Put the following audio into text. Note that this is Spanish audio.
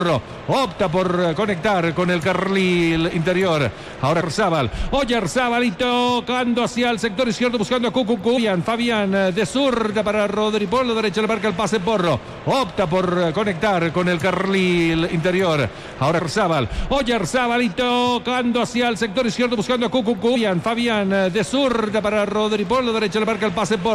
Opta por conectar con el carril interior. Ahora Oyarzabal y tocando hacia el sector izquierdo buscando a Cucucú. Fabián de zurda para Rodri. Por la derecha le marca el pase Porro. Opta por conectar con el carril interior. Ahora Oyarzabal y tocando hacia el sector izquierdo buscando a Cucucú. Fabián de zurda para Rodri. Por la derecha le marca el pase Porro.